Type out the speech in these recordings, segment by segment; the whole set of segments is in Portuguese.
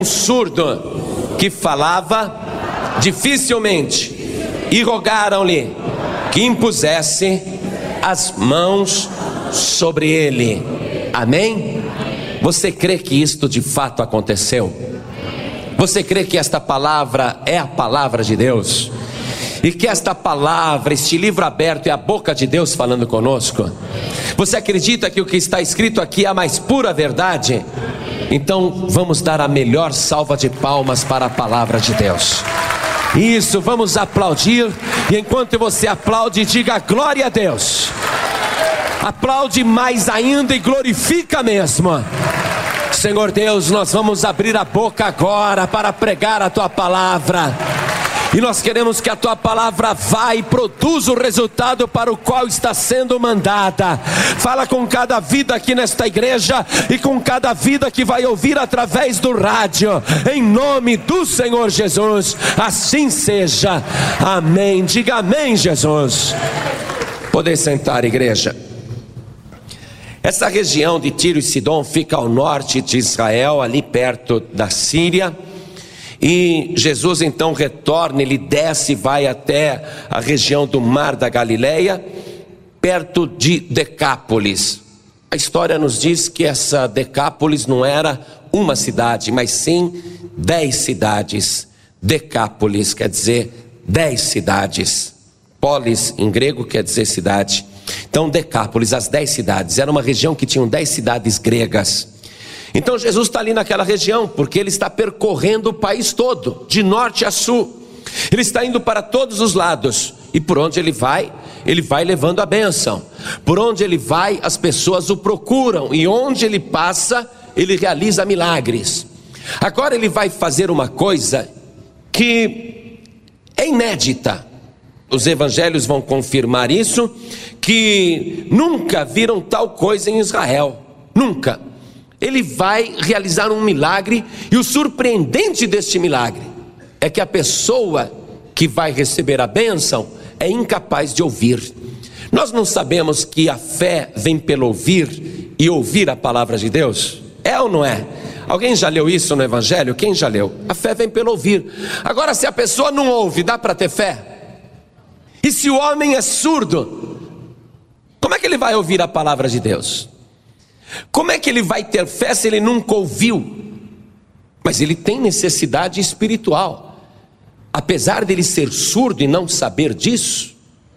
surdo que falava dificilmente, e rogaram-lhe que impusesse as mãos sobre ele. Amém? Você crê que isto de fato aconteceu? Você crê que esta palavra é a palavra de Deus? E que esta palavra, este livro aberto, é a boca de Deus falando conosco? Você acredita que o que está escrito aqui é a mais pura verdade? Então vamos dar a melhor salva de palmas para a palavra de Deus. Isso, vamos aplaudir. E enquanto você aplaude, diga glória a Deus. Aplaude mais ainda e glorifica mesmo. Senhor Deus, nós vamos abrir a boca agora para pregar a Tua palavra. E nós queremos que a Tua palavra vá e produza o resultado para o qual está sendo mandada. Fala com cada vida aqui nesta igreja e com cada vida que vai ouvir através do rádio. Em nome do Senhor Jesus, assim seja. Amém. Diga amém, Jesus. Podem sentar, igreja. Essa região de Tiro e Sidom fica ao norte de Israel, ali perto da Síria. E Jesus então retorna, ele desce e vai até a região do Mar da Galileia, perto de Decápolis. A história nos diz que essa Decápolis não era uma cidade, mas sim 10 cidades. Decápolis quer dizer 10 cidades. Polis em grego quer dizer cidade. Então Decápolis, as 10 cidades, era uma região que tinha 10 cidades gregas. Então Jesus está ali naquela região, porque ele está percorrendo o país todo, de norte a sul. Ele está indo para todos os lados, e por onde ele vai levando a bênção. Por onde ele vai, as pessoas o procuram, e onde ele passa, ele realiza milagres. Agora ele vai fazer uma coisa que é inédita. Os evangelhos vão confirmar isso, que nunca viram tal coisa em Israel, nunca. Ele vai realizar um milagre, e o surpreendente deste milagre é que a pessoa que vai receber a bênção é incapaz de ouvir. Nós não sabemos que a fé vem pelo ouvir, e ouvir a palavra de Deus? É ou não é? Alguém já leu isso no evangelho? Quem já leu? A fé vem pelo ouvir. Agora, se a pessoa não ouve, dá para ter fé? E se o homem é surdo, como é que ele vai ouvir a palavra de Deus? Como é que ele vai ter fé se ele nunca ouviu? Mas ele tem necessidade espiritual. Apesar dele ser surdo e não saber disso,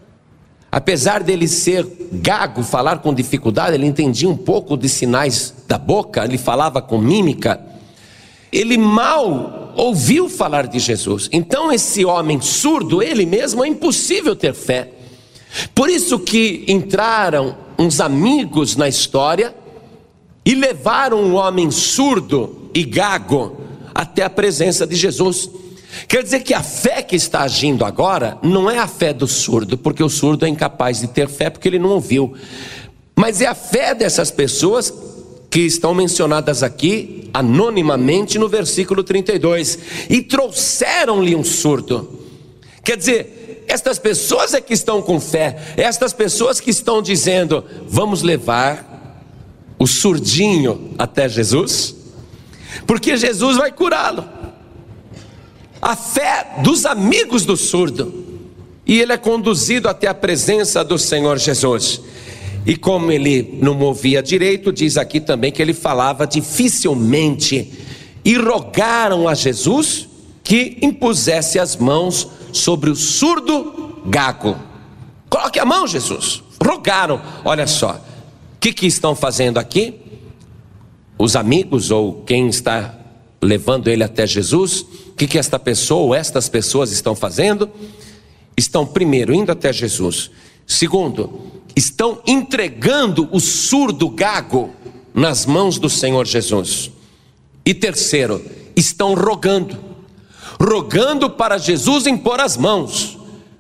apesar dele ser gago, falar com dificuldade, ele entendia um pouco de sinais da boca, ele falava com mímica, ele mal ouviu falar de Jesus. Então esse homem surdo, ele mesmo, é impossível ter fé. Por isso que entraram uns amigos na história e levaram um homem surdo e gago até a presença de Jesus. Quer dizer que a fé que está agindo agora não é a fé do surdo, porque o surdo é incapaz de ter fé porque ele não ouviu, mas é a fé dessas pessoas que estão mencionadas aqui anonimamente no versículo 32. E trouxeram-lhe um surdo. Quer dizer, estas pessoas é que estão com fé, estas pessoas que estão dizendo: vamos levar o surdinho até Jesus, porque Jesus vai curá-lo. A fé dos amigos do surdo, e ele é conduzido até a presença do Senhor Jesus. E como ele não ouvia direito, diz aqui também que ele falava dificilmente, e rogaram a Jesus que impusesse as mãos sobre o surdo gago. Coloque a mão, Jesus. Rogaram. Olha só, o que estão fazendo aqui? Os amigos, ou quem está levando ele até Jesus, o que esta pessoa ou estas pessoas estão fazendo? Estão primeiro indo até Jesus. Segundo, estão entregando o surdo gago nas mãos do Senhor Jesus. E terceiro, estão rogando para Jesus impor as mãos.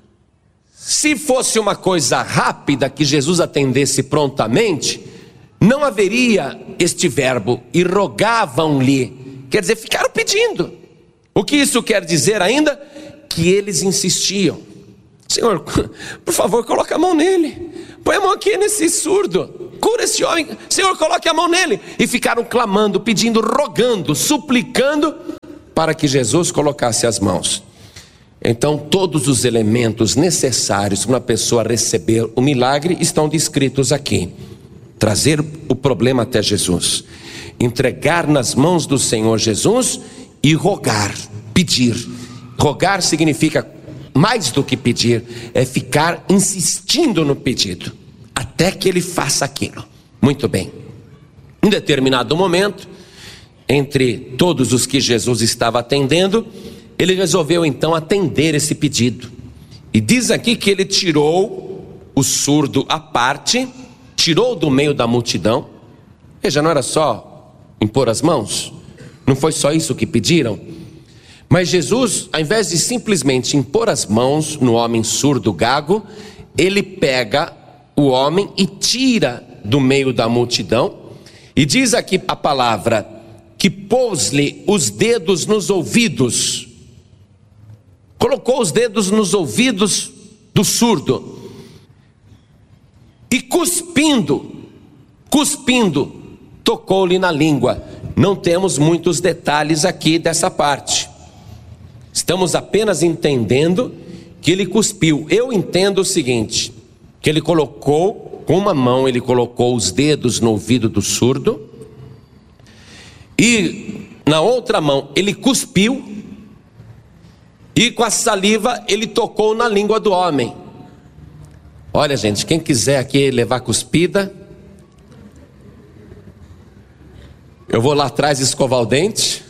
Se fosse uma coisa rápida, que Jesus atendesse prontamente, não haveria este verbo, e rogavam-lhe. Quer dizer, ficaram pedindo. O que isso quer dizer ainda? Que eles insistiam: Senhor, por favor, coloque a mão nele, põe a mão aqui nesse surdo, cura esse homem, Senhor, coloque a mão nele. E ficaram clamando, pedindo, rogando, suplicando para que Jesus colocasse as mãos. Então todos os elementos necessários para uma pessoa receber o milagre estão descritos aqui. Trazer o problema até Jesus, entregar nas mãos do Senhor Jesus e rogar, pedir. Rogar significa mais do que pedir, é ficar insistindo no pedido, até que ele faça aquilo. Muito bem. Em determinado momento, entre todos os que Jesus estava atendendo, ele resolveu então atender esse pedido. E diz aqui que ele tirou o surdo à parte, tirou do meio da multidão. Veja, não era só impor as mãos, não foi só isso que pediram. Mas Jesus, ao invés de simplesmente impor as mãos no homem surdo gago, ele pega o homem e tira do meio da multidão. E diz aqui a palavra que pôs-lhe os dedos nos ouvidos. Colocou os dedos nos ouvidos do surdo. E cuspindo, tocou-lhe na língua. Não temos muitos detalhes aqui dessa parte. Estamos apenas entendendo que ele cuspiu. Eu entendo o seguinte, que ele colocou, com uma mão ele colocou os dedos no ouvido do surdo, e na outra mão ele cuspiu, e com a saliva ele tocou na língua do homem. Olha, gente, quem quiser aqui levar cuspida, eu vou lá atrás escovar o dente.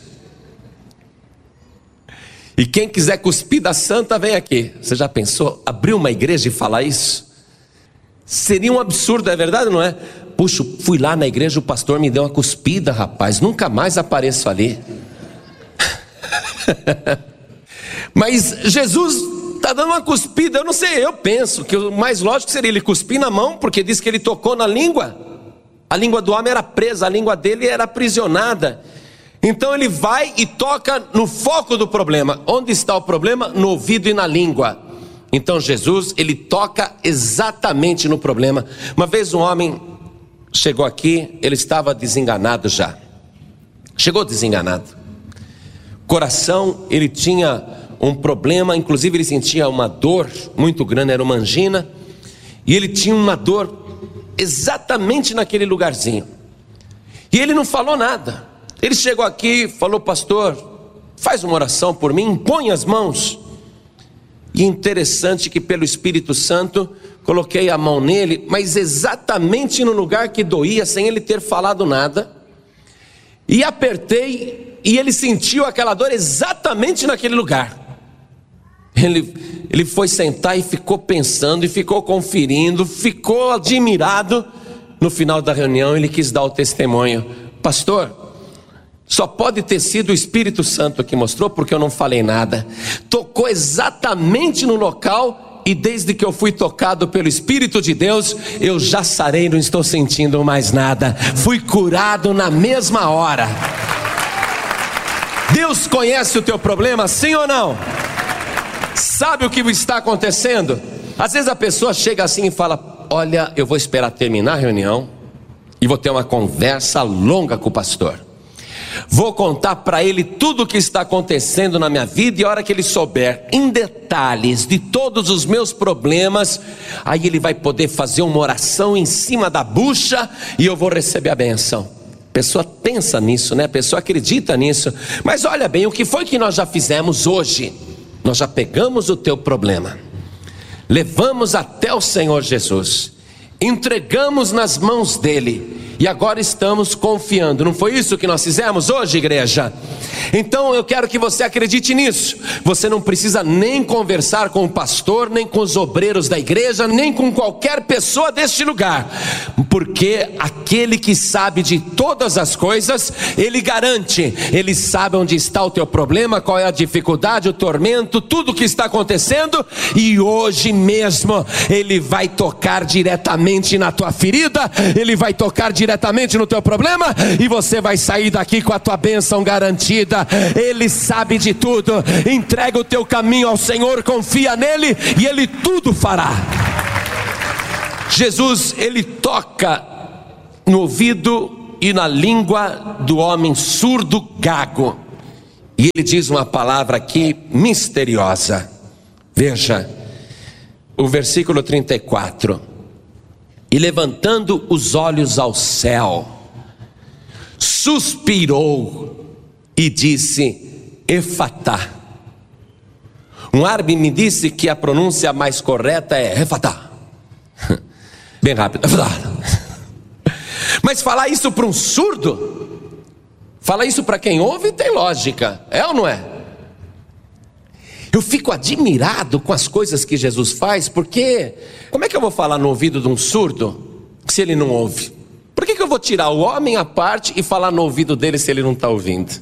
E quem quiser cuspida santa, vem aqui. Você já pensou abrir uma igreja e falar isso? Seria um absurdo, é verdade ou não é? Puxa, fui lá na igreja, o pastor me deu uma cuspida, rapaz, nunca mais apareço ali. Mas Jesus está dando uma cuspida. Eu não sei, eu penso que o mais lógico seria ele cuspir na mão, porque diz que ele tocou na língua. A língua do homem era presa, a língua dele era aprisionada. Então ele vai e toca no foco do problema. Onde está o problema? No ouvido e na língua. Então Jesus, ele toca exatamente no problema. Uma vez um homem chegou aqui, ele estava desenganado já. Chegou desenganado. Coração, ele tinha um problema, inclusive ele sentia uma dor muito grande, era uma angina. E ele tinha uma dor exatamente naquele lugarzinho. E ele não falou nada. Ele chegou aqui, falou: pastor, faz uma oração por mim, impõe as mãos. E interessante que pelo Espírito Santo, coloquei a mão nele, mas exatamente no lugar que doía, sem ele ter falado nada. E apertei, e ele sentiu aquela dor exatamente naquele lugar. Ele foi sentar e ficou pensando, e ficou conferindo, ficou admirado. No final da reunião ele quis dar o testemunho: pastor, só pode ter sido o Espírito Santo que mostrou, porque eu não falei nada. Tocou exatamente no local, e desde que eu fui tocado pelo Espírito de Deus, eu já sarei, não estou sentindo mais nada. Fui curado na mesma hora. Deus conhece o teu problema, sim ou não? Sabe o que está acontecendo? Às vezes a pessoa chega assim e fala: olha, eu vou esperar terminar a reunião e vou ter uma conversa longa com o pastor. Vou contar para ele tudo o que está acontecendo na minha vida, e a hora que ele souber em detalhes de todos os meus problemas, aí ele vai poder fazer uma oração em cima da bucha e eu vou receber a benção. A pessoa pensa nisso, né? A pessoa acredita nisso. Mas olha bem, o que foi que nós já fizemos hoje? Nós já pegamos o teu problema, levamos até o Senhor Jesus, entregamos nas mãos dele, e agora estamos confiando. Não foi isso que nós fizemos hoje, igreja? Então eu quero que você acredite nisso. Você não precisa nem conversar com o pastor, nem com os obreiros da igreja, nem com qualquer pessoa deste lugar, porque aquele que sabe de todas as coisas, ele garante. Ele sabe onde está o teu problema, qual é a dificuldade, o tormento, tudo o que está acontecendo, e hoje mesmo ele vai tocar diretamente na tua ferida, ele vai tocar diretamente no teu problema, e você vai sair daqui com a tua bênção garantida. Ele sabe de tudo. Entrega o teu caminho ao Senhor, confia nele, e ele tudo fará. Jesus, ele toca no ouvido e na língua do homem surdo gago, E ele diz uma palavra aqui misteriosa. Veja, o versículo 34. E levantando os olhos ao céu, suspirou e disse: Efatá. Um árabe me disse que a pronúncia mais correta é Efatá. Bem rápido, Efatá. Mas falar isso para um surdo, falar isso para quem ouve, tem lógica, é ou não é? Eu fico admirado com as coisas que Jesus faz, porque como é que eu vou falar no ouvido de um surdo se ele não ouve? Por que eu vou tirar o homem à parte e falar no ouvido dele se ele não está ouvindo?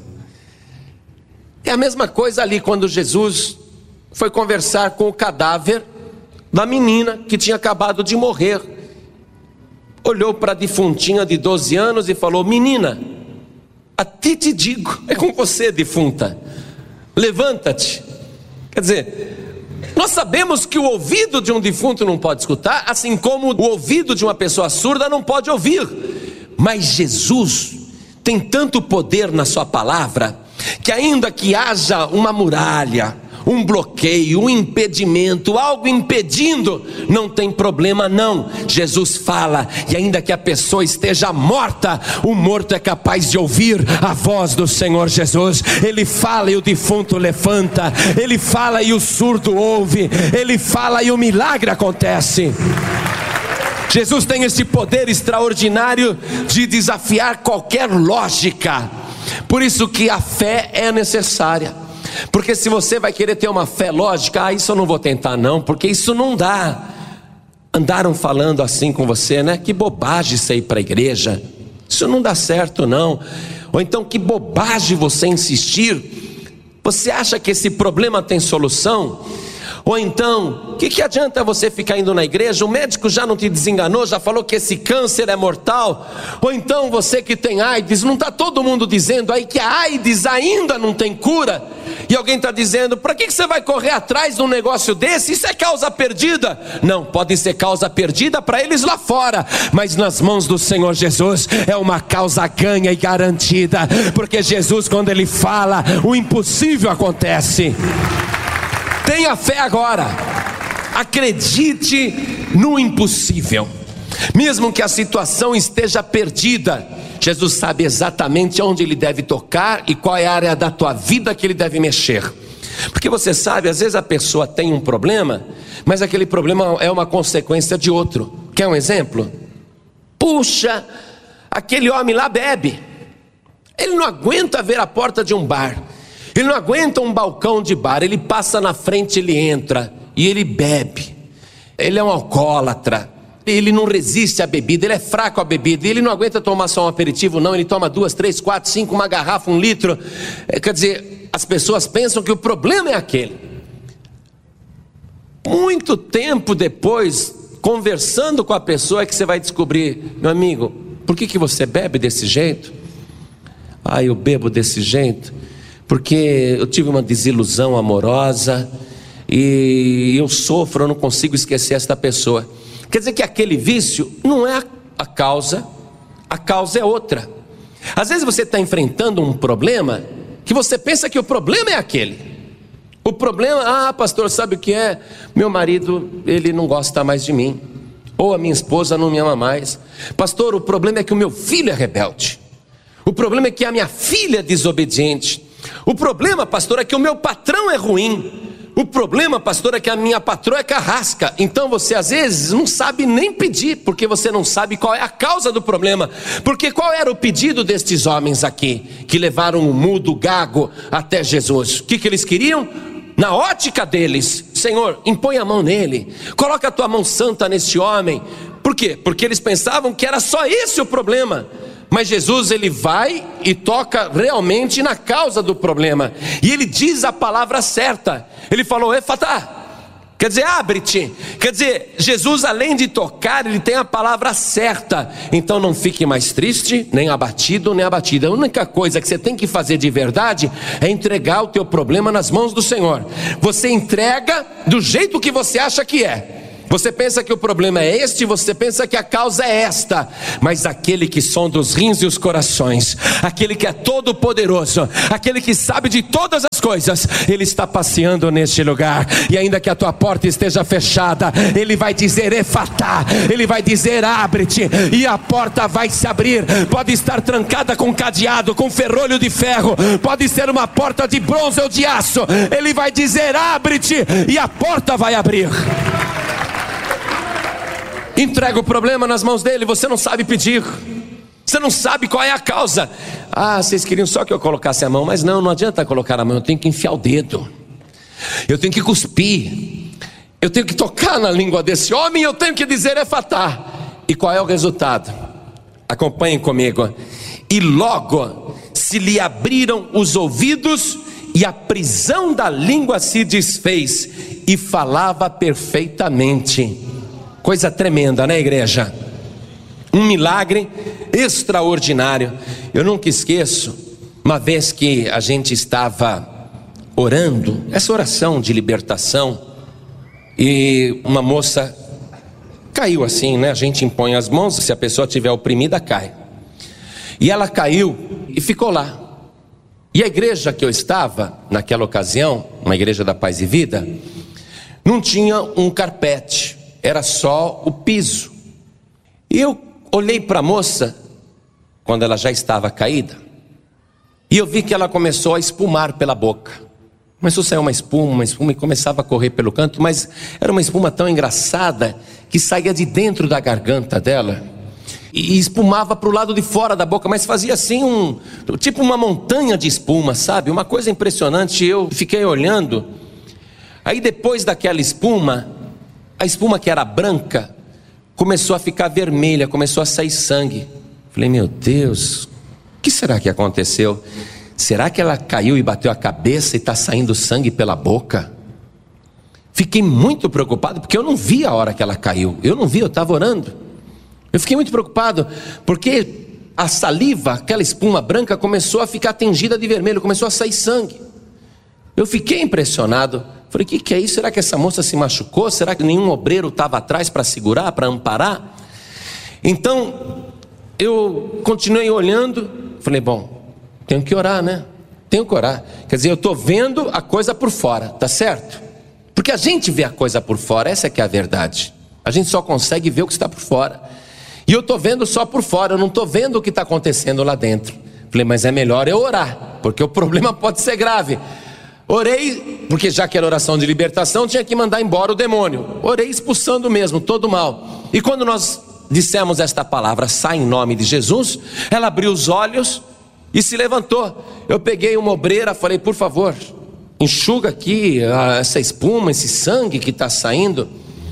É a mesma coisa ali quando Jesus foi conversar com o cadáver da menina que tinha acabado de morrer. Olhou para a defuntinha de 12 anos e falou: menina, a ti te digo, é com você, defunta, levanta-te. Quer dizer, nós sabemos que o ouvido de um defunto não pode escutar, assim como o ouvido de uma pessoa surda não pode ouvir. Mas Jesus tem tanto poder na sua palavra, que ainda que haja uma muralha, um bloqueio, um impedimento, algo impedindo, não tem problema não. Jesus fala, e ainda que a pessoa esteja morta, o morto é capaz de ouvir a voz do Senhor Jesus. Ele fala e o defunto levanta, ele fala e o surdo ouve, ele fala e o milagre acontece. Jesus tem esse poder extraordinário de desafiar qualquer lógica. Por isso que a fé é necessária. Porque se você vai querer ter uma fé lógica, isso eu não vou tentar não, porque isso não dá. Andaram falando assim com você, né? Que bobagem você ir para a igreja, isso não dá certo não. Ou então que bobagem você insistir. Você acha que esse problema tem solução? Ou então, o que adianta você ficar indo na igreja? O médico já não te desenganou, já falou que esse câncer é mortal? Ou então você que tem AIDS, não está todo mundo dizendo aí que a AIDS ainda não tem cura? E alguém está dizendo, para que você vai correr atrás de um negócio desse? Isso é causa perdida. Não, pode ser causa perdida para eles lá fora, mas nas mãos do Senhor Jesus é uma causa ganha e garantida. Porque Jesus, quando Ele fala, o impossível acontece. Tenha fé agora, acredite no impossível, mesmo que a situação esteja perdida. Jesus sabe exatamente onde Ele deve tocar e qual é a área da tua vida que Ele deve mexer. Porque você sabe, às vezes a pessoa tem um problema, mas aquele problema é uma consequência de outro. Quer um exemplo? Puxa, aquele homem lá bebe, ele não aguenta ver a porta de um bar, ele não aguenta um balcão de bar, ele passa na frente, ele entra e ele bebe. Ele é um alcoólatra, ele não resiste à bebida, ele é fraco à bebida, ele não aguenta tomar só um aperitivo não, ele toma 2, 3, 4, 5, uma garrafa, 1 litro. Quer dizer, as pessoas pensam que o problema é aquele. Muito tempo depois, conversando com a pessoa, é que você vai descobrir: meu amigo, por que você bebe desse jeito? Ah, eu bebo desse jeito porque eu tive uma desilusão amorosa e eu sofro, eu não consigo esquecer esta pessoa. Quer dizer que aquele vício não é a causa é outra. Às vezes você está enfrentando um problema que você pensa que o problema é aquele. O problema, pastor, sabe o que é? Meu marido, ele não gosta mais de mim, ou a minha esposa não me ama mais. Pastor, o problema é que o meu filho é rebelde. O problema é que a minha filha é desobediente. O problema, pastor, é que o meu patrão é ruim. O problema, pastor, é que a minha patroa é carrasca. Então você às vezes não sabe nem pedir, porque você não sabe qual é a causa do problema. Porque qual era o pedido destes homens aqui, que levaram o mudo, o gago até Jesus? O que eles queriam? Na ótica deles: Senhor, impõe a mão nele, coloca a tua mão santa nesse homem. Por quê? Porque eles pensavam que era só esse o problema. Mas Jesus, Ele vai e toca realmente na causa do problema. E Ele diz a palavra certa. Ele falou: Efatá, quer dizer, abre-te. Quer dizer, Jesus, além de tocar, Ele tem a palavra certa. Então não fique mais triste, nem abatido, nem abatida. A única coisa que você tem que fazer de verdade é entregar o teu problema nas mãos do Senhor. Você entrega do jeito que você acha que é. Você pensa que o problema é este, você pensa que a causa é esta, mas aquele que sonda os rins e os corações, aquele que é todo poderoso, aquele que sabe de todas as coisas, Ele está passeando neste lugar. E ainda que a tua porta esteja fechada, Ele vai dizer efatá, Ele vai dizer abre-te, e a porta vai se abrir. Pode estar trancada com cadeado, com ferrolho de ferro, pode ser uma porta de bronze ou de aço, Ele vai dizer abre-te, e a porta vai abrir. Entrega o problema nas mãos dele. Você não sabe pedir, você não sabe qual é a causa. Vocês queriam só que eu colocasse a mão, mas não adianta colocar a mão, eu tenho que enfiar o dedo, eu tenho que cuspir, eu tenho que tocar na língua desse homem, eu tenho que dizer efatá. E qual é o resultado? Acompanhem comigo. E logo se lhe abriram os ouvidos, e a prisão da língua se desfez, e falava perfeitamente. Coisa tremenda, né, igreja? Um milagre extraordinário. Eu nunca esqueço, uma vez que a gente estava orando, essa oração de libertação, e uma moça caiu assim, né? A gente impõe as mãos, se a pessoa estiver oprimida, cai. E ela caiu e ficou lá. E a igreja que eu estava, naquela ocasião, uma igreja da Paz e Vida, não tinha um carpete, era só o piso. E eu olhei para a moça, quando ela já estava caída, e eu vi que ela começou a espumar pela boca. Começou a sair uma espuma, e começava a correr pelo canto, mas era uma espuma tão engraçada, que saía de dentro da garganta dela, e espumava para o lado de fora da boca, mas fazia assim tipo uma montanha de espuma, sabe? Uma coisa impressionante. Eu fiquei olhando. Aí depois daquela espuma, a espuma que era branca começou a ficar vermelha, começou a sair sangue. Falei, meu Deus, o que será que aconteceu? Será que ela caiu e bateu a cabeça e está saindo sangue pela boca? Fiquei muito preocupado, porque eu não vi a hora que ela caiu. Eu estava orando. Eu fiquei muito preocupado, porque a saliva, aquela espuma branca, começou a ficar tingida de vermelho, começou a sair sangue. Eu fiquei impressionado. Falei, o que é isso? Será que essa moça se machucou? Será que nenhum obreiro estava atrás para segurar, para amparar? Então, eu continuei olhando. Falei, bom, tenho que orar, né? Tenho que orar. Quer dizer, eu estou vendo a coisa por fora, tá certo? Porque a gente vê a coisa por fora, essa que é a verdade. A gente só consegue ver o que está por fora. E eu estou vendo só por fora, eu não estou vendo o que está acontecendo lá dentro. Falei, mas é melhor eu orar, porque o problema pode ser grave. Orei, porque já que era oração de libertação, tinha que mandar embora o demônio. Orei expulsando mesmo, todo o mal. E quando nós dissemos esta palavra, sai em nome de Jesus, ela abriu os olhos e se levantou. Eu peguei uma obreira, falei, por favor, enxuga aqui essa espuma, esse sangue que está saindo.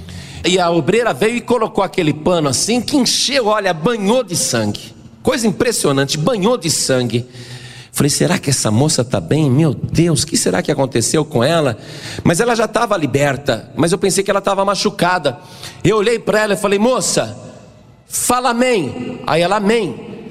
E a obreira veio e colocou aquele pano assim, que encheu, olha, banhou de sangue. Coisa impressionante, banhou de sangue. Falei, será que essa moça está bem? Meu Deus, o que será que aconteceu com ela? Mas ela já estava liberta, mas eu pensei que ela estava machucada. Eu olhei para ela e falei, moça, fala amém. Aí ela, amém.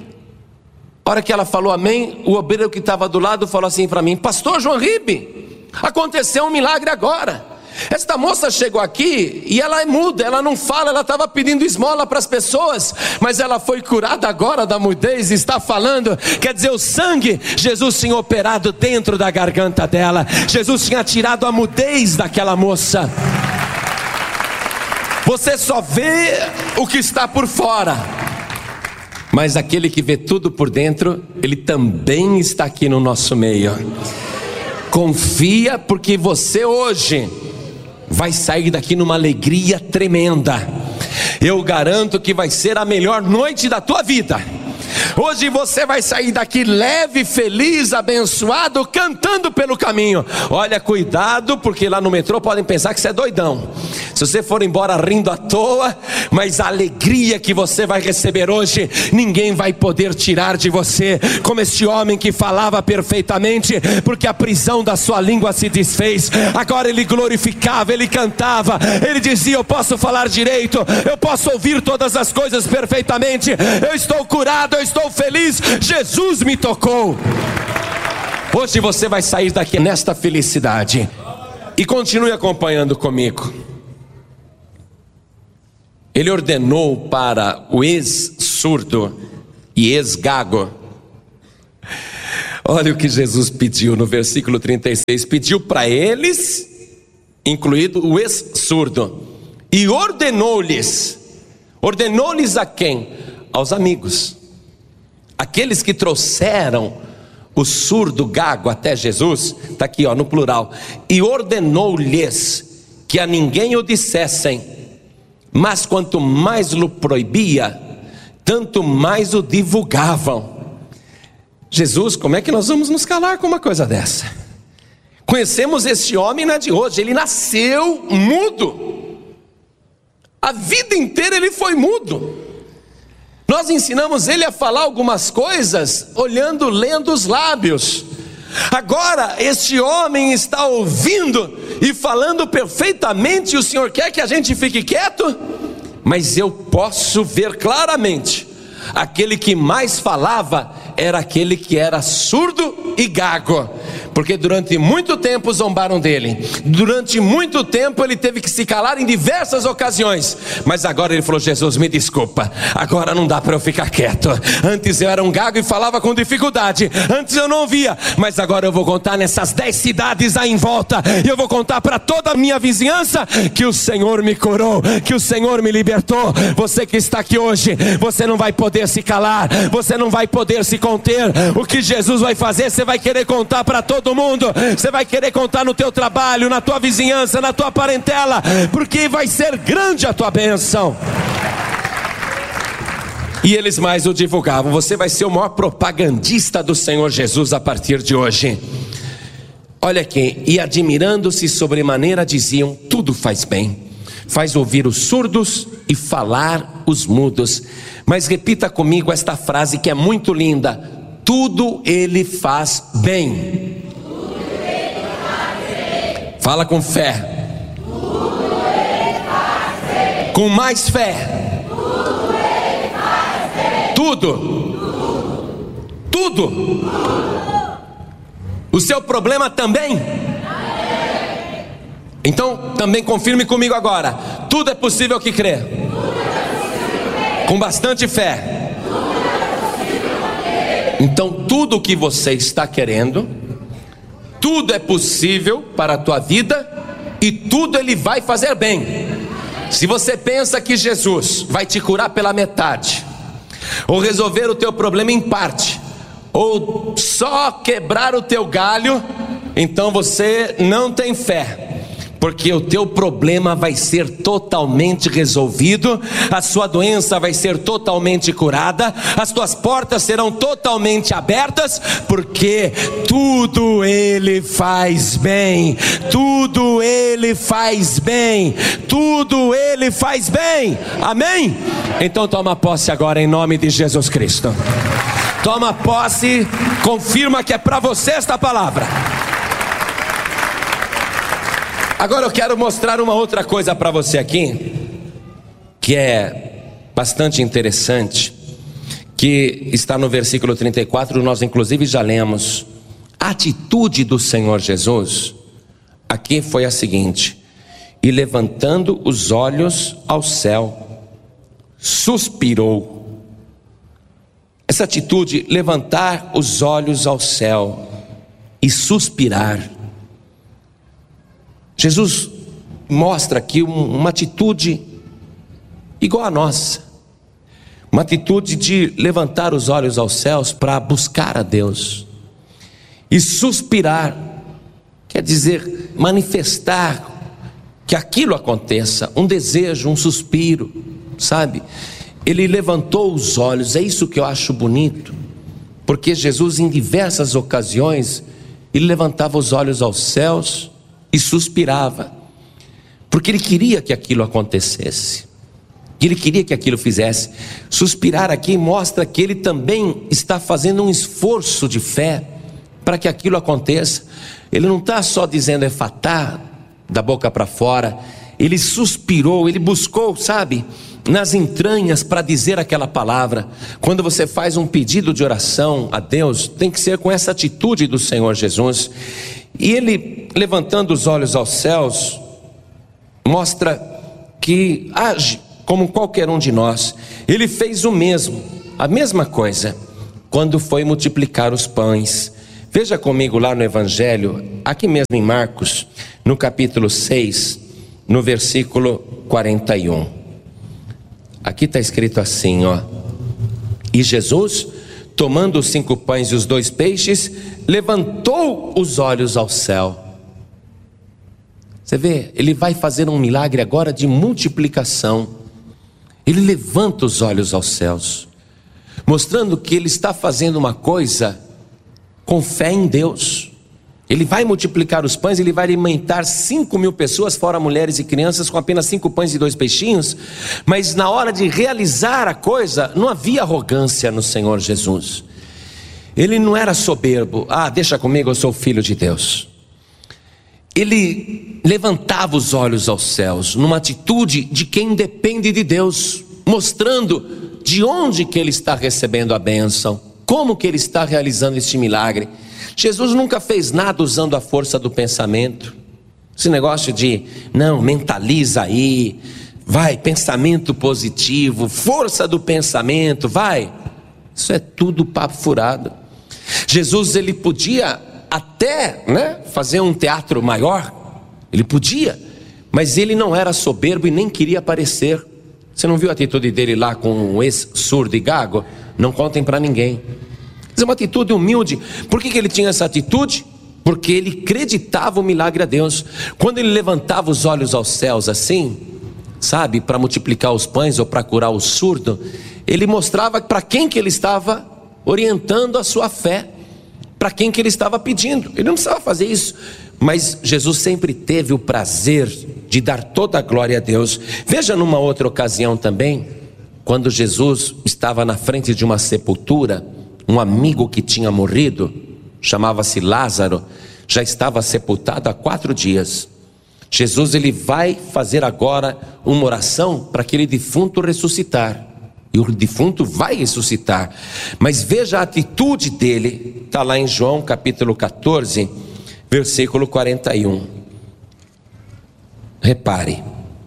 A hora que ela falou amém, o obreiro que estava do lado falou assim para mim, pastor João Ribe, aconteceu um milagre agora. Esta moça chegou aqui e ela é muda, ela não fala, ela estava pedindo esmola para as pessoas, mas ela foi curada agora da mudez e está falando. Quer dizer, o sangue, Jesus tinha operado dentro da garganta dela, Jesus tinha tirado a mudez daquela moça. Você só vê o que está por fora, mas aquele que vê tudo por dentro, ele também está aqui no nosso meio. Confia, porque você hoje vai sair daqui numa alegria tremenda. Eu garanto que vai ser a melhor noite da tua vida. Hoje você vai sair daqui leve, feliz, abençoado, cantando pelo caminho. Olha, cuidado, porque lá no metrô podem pensar que você é doidão. Se você for embora rindo à toa, mas a alegria que você vai receber hoje, ninguém vai poder tirar de você, como este homem que falava perfeitamente, porque a prisão da sua língua se desfez. Agora ele glorificava, ele cantava, ele dizia, eu posso falar direito, eu posso ouvir todas as coisas perfeitamente, eu estou curado, eu estou feliz, Jesus me tocou. Hoje você vai sair daqui nesta felicidade. E continue acompanhando comigo. Ele ordenou para o ex-surdo e ex-gago. Olha o que Jesus pediu no versículo 36. Pediu para eles, incluído o ex-surdo, e ordenou-lhes. Ordenou-lhes a quem? Aos amigos. Aqueles que trouxeram o surdo gago até Jesus, está aqui no plural. E ordenou-lhes que a ninguém o dissessem, mas quanto mais lhe proibia, tanto mais o divulgavam. Jesus, como é que nós vamos nos calar com uma coisa dessa? Conhecemos este homem não é de hoje, ele nasceu mudo. A vida inteira ele foi mudo. Nós ensinamos ele a falar algumas coisas, lendo os lábios. Agora este homem está ouvindo e falando perfeitamente, e o Senhor quer que a gente fique quieto? Mas eu posso ver claramente, aquele que mais falava era aquele que era surdo e gago, porque durante muito tempo zombaram dele, durante muito tempo ele teve que se calar em diversas ocasiões, mas agora ele falou: Jesus, me desculpa, agora não dá para eu ficar quieto. Antes eu era um gago e falava com dificuldade, antes eu não ouvia, mas agora eu vou contar nessas 10 cidades aí em volta, e eu vou contar para toda a minha vizinhança que o Senhor me curou, que o Senhor me libertou. Você que está aqui hoje, você não vai poder se calar, você não vai poder se conter. O que Jesus vai fazer, você vai querer contar para todo mundo, você vai querer contar no teu trabalho, na tua vizinhança, na tua parentela, porque vai ser grande a tua bênção. E eles mais o divulgavam. Você vai ser o maior propagandista do Senhor Jesus a partir de hoje. Olha aqui, e admirando-se sobremaneira diziam: tudo faz bem, faz ouvir os surdos e falar os mudos. Mas repita comigo esta frase que é muito linda: tudo ele faz bem. Tudo ele faz bem. Fala com fé. Tudo ele faz bem. Com mais fé. Tudo ele faz bem. Tudo. Tudo. O seu problema também? Então também confirme comigo agora: tudo é possível que crê. Com bastante fé. Então tudo o que você está querendo, tudo é possível para a tua vida, e tudo ele vai fazer bem. Se você pensa que Jesus vai te curar pela metade, ou resolver o teu problema em parte, ou só quebrar o teu galho, então você não tem fé. Porque o teu problema vai ser totalmente resolvido, a sua doença vai ser totalmente curada, as tuas portas serão totalmente abertas, porque tudo ele faz bem, tudo ele faz bem, tudo ele faz bem. Amém? Então toma posse agora em nome de Jesus Cristo. Toma posse, confirma que é para você esta palavra. Agora eu quero mostrar uma outra coisa para você aqui, que é bastante interessante, que está no versículo 34, nós inclusive já lemos. A atitude do Senhor Jesus aqui foi a seguinte: e levantando os olhos ao céu, suspirou. Essa atitude, levantar os olhos ao céu e suspirar, Jesus mostra aqui uma atitude igual a nossa, uma atitude de levantar os olhos aos céus para buscar a Deus. E suspirar quer dizer manifestar que aquilo aconteça, um desejo, um suspiro, sabe? Ele levantou os olhos, é isso que eu acho bonito, porque Jesus em diversas ocasiões, ele levantava os olhos aos céus e suspirava, porque ele queria que aquilo acontecesse, ele queria que aquilo fizesse. Suspirar aqui mostra que ele também está fazendo um esforço de fé para que aquilo aconteça. Ele não está só dizendo efatá da boca para fora, ele suspirou, ele buscou, sabe, nas entranhas para dizer aquela palavra. Quando você faz um pedido de oração a Deus, tem que ser com essa atitude do Senhor Jesus. E ele, levantando os olhos aos céus, mostra que age como qualquer um de nós. Ele fez o mesmo, a mesma coisa, quando foi multiplicar os pães. Veja comigo lá no Evangelho, aqui mesmo em Marcos, no capítulo 6, no versículo 41. Aqui está escrito assim, ó: e Jesus, tomando os 5 pães e os 2 peixes, levantou os olhos ao céu. Você vê, ele vai fazer um milagre agora de multiplicação. Ele levanta os olhos aos céus, mostrando que ele está fazendo uma coisa com fé em Deus. Ele vai multiplicar os pães, ele vai alimentar 5.000 pessoas, fora mulheres e crianças, com apenas 5 pães e 2 peixinhos. Mas na hora de realizar a coisa, não havia arrogância no Senhor Jesus. Ele não era soberbo. Deixa comigo, eu sou filho de Deus. Ele levantava os olhos aos céus, numa atitude de quem depende de Deus, mostrando de onde que ele está recebendo a bênção, como que ele está realizando este milagre. Jesus nunca fez nada usando a força do pensamento. Esse negócio de, não, mentaliza aí, vai, pensamento positivo, força do pensamento, vai. Isso é tudo papo furado. Jesus, ele podia até, fazer um teatro maior, ele podia, mas ele não era soberbo e nem queria aparecer. Você não viu a atitude dele lá com um ex-surdo e gago? Não contem para ninguém. Mas é uma atitude humilde. Por que ele tinha essa atitude? Porque ele acreditava o milagre a Deus. Quando ele levantava os olhos aos céus assim, sabe, para multiplicar os pães ou para curar o surdo, ele mostrava para quem que ele estava orientando a sua fé, para quem que ele estava pedindo. Ele não precisava fazer isso, mas Jesus sempre teve o prazer de dar toda a glória a Deus. Veja numa outra ocasião também, quando Jesus estava na frente de uma sepultura, um amigo que tinha morrido, chamava-se Lázaro, já estava sepultado há 4 dias. Jesus, ele vai fazer agora uma oração para aquele defunto ressuscitar. E o defunto vai ressuscitar. Mas veja a atitude dele, está lá em João capítulo 14, versículo 41. Repare,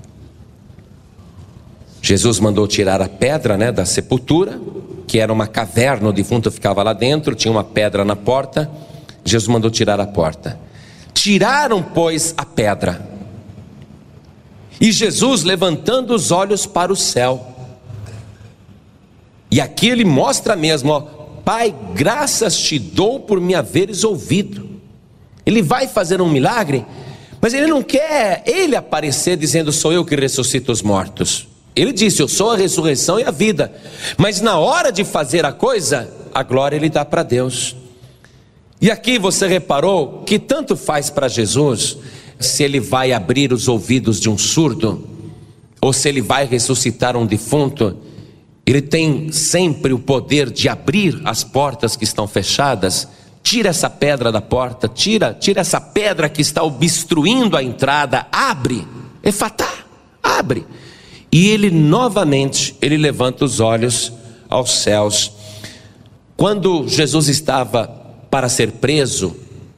Jesus mandou tirar a pedra da sepultura, que era uma caverna, o defunto ficava lá dentro, tinha uma pedra na porta. Jesus mandou tirar a porta. Tiraram, pois, a pedra. E Jesus, levantando os olhos para o céu, e aqui ele mostra mesmo, Pai, graças te dou por me haveres ouvido. Ele vai fazer um milagre, mas ele não quer ele aparecer dizendo, sou eu que ressuscito os mortos. Ele disse, eu sou a ressurreição e a vida. Mas na hora de fazer a coisa, a glória ele dá para Deus. E aqui você reparou que tanto faz para Jesus se ele vai abrir os ouvidos de um surdo, ou se ele vai ressuscitar um defunto. Ele tem sempre o poder de abrir as portas que estão fechadas. Tira essa pedra da porta, tira essa pedra que está obstruindo a entrada, abre, efatá, abre. E ele novamente, ele levanta os olhos aos céus. Quando Jesus estava para ser preso,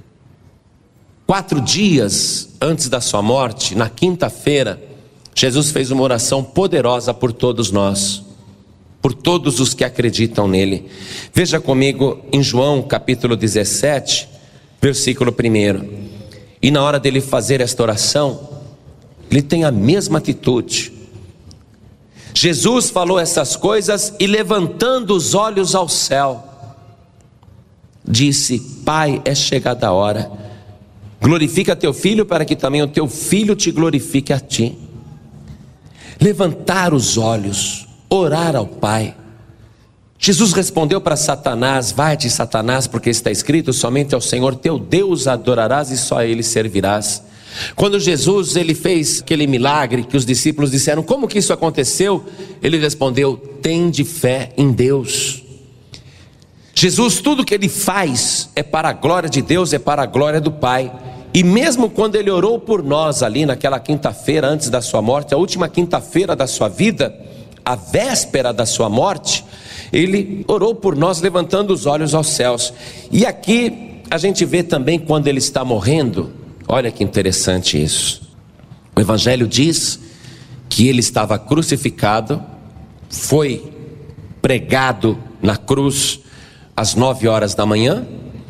4 dias antes da sua morte, na quinta-feira, Jesus fez uma oração poderosa por todos nós, por todos os que acreditam nele. Veja comigo em João capítulo 17, versículo 1. E na hora dele fazer esta oração, ele tem a mesma atitude. Jesus falou essas coisas e levantando os olhos ao céu, disse, Pai, é chegada a hora, glorifica teu filho para que também o teu filho te glorifique a ti. Levantar os olhos, orar ao Pai. Jesus respondeu para Satanás, vai-te Satanás, porque está escrito, somente ao Senhor teu Deus adorarás e só a Ele servirás. Quando Jesus ele fez aquele milagre que os discípulos disseram, como que isso aconteceu? Ele respondeu, tende fé em Deus. Jesus, tudo que ele faz é para a glória de Deus, é para a glória do Pai. E mesmo quando ele orou por nós ali naquela quinta-feira antes da sua morte, a última quinta-feira da sua vida, a véspera da sua morte, ele orou por nós levantando os olhos aos céus. E aqui a gente vê também quando ele está morrendo. Olha que interessante isso. O Evangelho diz que que ele estava crucificado, foi pregado na cruz às 9 horas da manhã,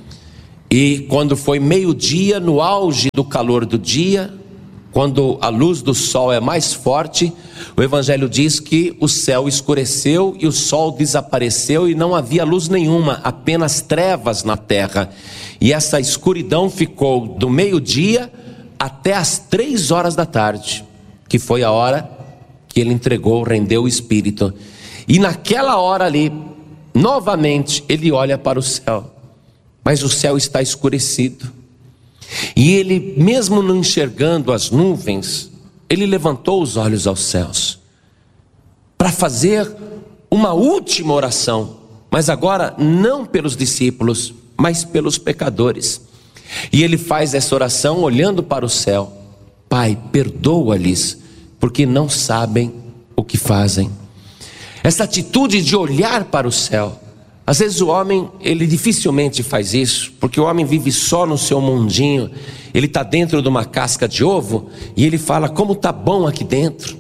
e quando foi meio-dia, no auge do calor do dia, quando a luz do sol é mais forte, o Evangelho diz que o céu escureceu e o sol desapareceu e não havia luz nenhuma, apenas trevas na terra. E essa escuridão ficou do meio-dia até as 3 horas da tarde, que foi a hora que ele entregou, rendeu o Espírito. E naquela hora ali, novamente, ele olha para o céu, mas o céu está escurecido. E ele, mesmo não enxergando as nuvens, ele levantou os olhos aos céus, para fazer uma última oração, mas agora não pelos discípulos, mas pelos pecadores. E ele faz essa oração olhando para o céu: Pai, perdoa-lhes, porque não sabem o que fazem. Essa atitude de olhar para o céu, às vezes o homem, ele dificilmente faz isso, porque o homem vive só no seu mundinho. Ele está dentro de uma casca de ovo e ele fala: como está bom aqui dentro.